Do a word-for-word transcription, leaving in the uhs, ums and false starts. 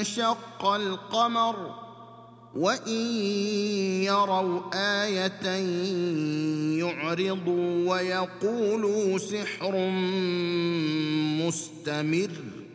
انشق القمر وإن يروا آية يعرضوا ويقولوا سحر مستمر